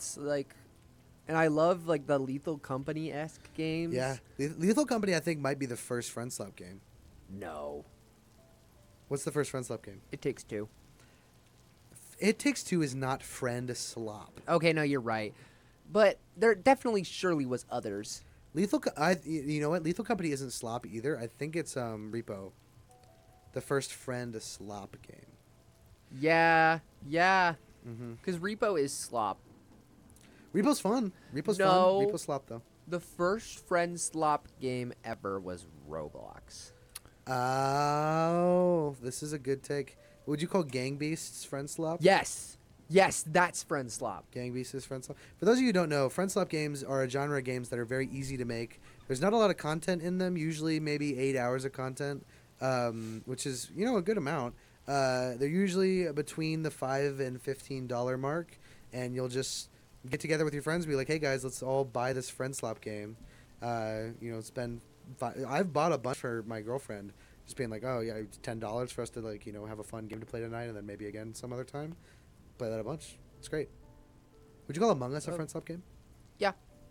It's like, and I love like the Lethal Company-esque games. Yeah, Lethal Company I think might be the first Friend Slap game. No, What's the first Friend Slap game? It Takes Two. It Takes Two is not Friend Slop. Okay, no, you're right, but there definitely surely was others. You know what? Lethal Company isn't Slop either. I think it's Repo, the first Friend Slop game. Yeah, yeah, Mm-hmm. because Repo is slop. Repo's fun. Repo's fun. No. Repo's Slop though. The first friend slop game ever was Roblox. Oh, this is a good take. Would you call Gang Beasts Friend Slop? Yes, yes, that's friend slop. Gang Beasts is Friend Slop. For those of you who don't know, Friend Slop games are a genre of games that are very easy to make. There's not a lot of content in them. Usually, maybe 8 hours of content, which is a good amount. They're usually between the $5 and $15 mark, and you'll just get together with your friends and be like, "Hey guys, let's all buy this Friend Slop game." Spend. I've bought a bunch for my girlfriend, just being like, "Oh yeah, it's $10 for us to have a fun game to play tonight, and then maybe again some other time." Play that a bunch. It's great. Would you call Among Us a Friend Slop game? Yeah,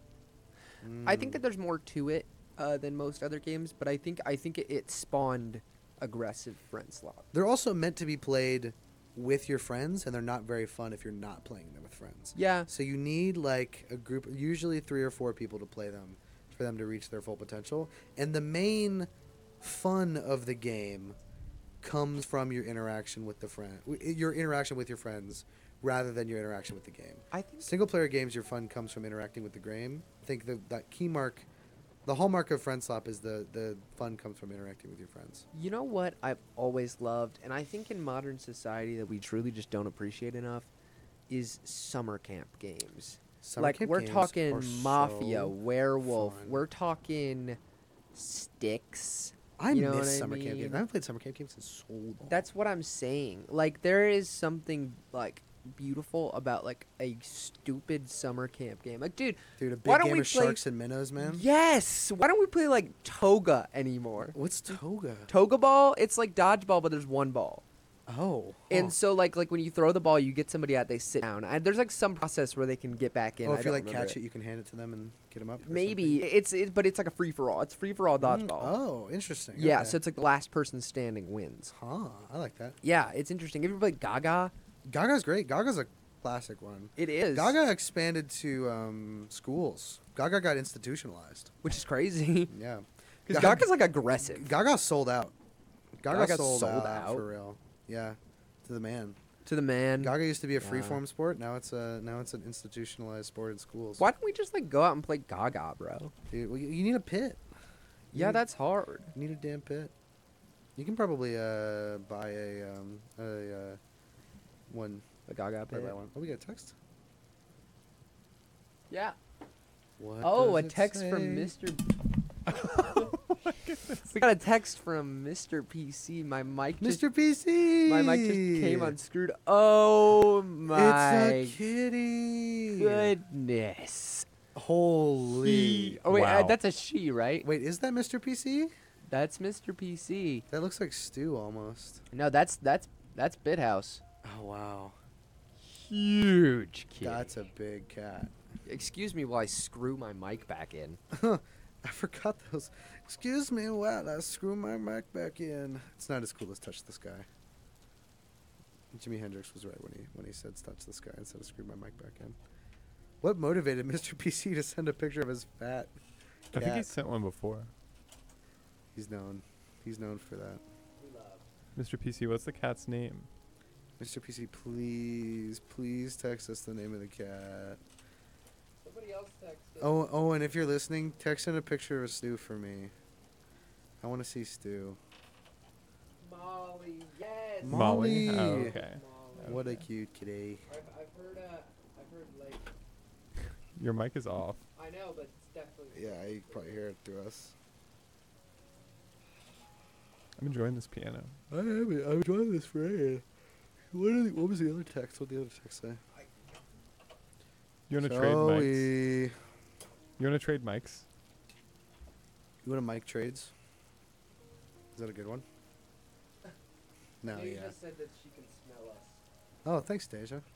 I think that there's more to it than most other games, but I think it spawned aggressive friend slop. They're also meant to be played with your friends, and they're not very fun if you're not playing them with friends. Yeah, So you need like a group, usually 3 or 4 people to play them for them to reach their full potential. And the main fun of the game comes from your interaction with your interaction with your friends rather than your interaction with the game. I think Single player games, your fun comes from interacting with the game. I think that key mark, the hallmark of Friend Slop is the fun comes from interacting with your friends. you know what I've always loved, and I think in modern society that we truly just don't appreciate enough, is summer camp games. Summer Like camp we're games talking are Mafia, so Werewolf. fun. We're talking Sticks. I You know what miss I summer camp mean? games. I haven't played summer camp games in so long. That's what I'm saying. Like there is something like beautiful about like a stupid summer camp game. Like, dude, Dude, a why big don't game we of play- sharks and minnows, man. yes. Why don't we play like Toga anymore? What's Toga? Toga ball. It's like dodgeball, but there's one ball. Oh. And so like when you throw the ball, you get somebody out, they sit down. And there's like some process where they can get back in. Oh, I if you don't like catch remember it, you can hand it to them and get them up. or Maybe but it's like a free for all. It's free for all something? dodgeball. Oh, interesting. Yeah, Okay. so it's like the last person standing wins. Huh. I like that. Yeah, it's interesting. Have you ever played Gaga? Gaga's great. Gaga's a classic one. It is. Gaga expanded to schools. Gaga got institutionalized. which is crazy. Yeah. Because Gaga- Gaga's like aggressive. Gaga sold out. Gaga Gaga sold, sold out out? for real. Yeah. To the man. To the man. Gaga used to be a Yeah. freeform sport. Now it's an institutionalized sport in schools. Why don't we just like go out and play Gaga, bro? Dude, well, you need a pit. Yeah, need- that's hard. You need a damn pit. You can probably buy a one. The Gaga Buy pit. one. Oh, we got a text. Yeah. What? Oh, a does it text say? from Mr. We got a text from Mr. PC. My mic just Mr. PC. my mic just came unscrewed. Oh my It's a kitty. goodness. Holy. Oh wait, Wow. that's a she, right? Wait, is that Mr. PC? That's Mr. PC. That looks like Stu almost. No, that's Bithouse. Oh wow. Huge kid. That's a big cat. Excuse me while I screw my mic back in. I forgot those. Excuse me while I screw my mic back in. It's not as cool as Touch the Sky. Jimi Hendrix was right when he said Touch the Sky instead of screw my mic back in. What motivated Mr. PC to send a picture of his fat I think he cat? sent one before. He's known. He's known for that. Mr. PC, what's the cat's name? Mr. PC, please text us the name of the cat. Somebody else texted. Oh, and if you're listening, text in a picture of Stu for me. I want to see Stu. Molly, yes. Molly. Oh, okay. Molly. What a cute kitty. I've heard like Your mic is off. I know, but it's definitely Yeah, you probably hear it through us. I'm enjoying this piano. I'm enjoying this rain. What was the other text? What did the other text say? You want to trade mics? Joey. You want to trade mics? You want to mic trades? Is that a good one? No, Deja yeah. said that she can smell us. Oh, thanks, Deja.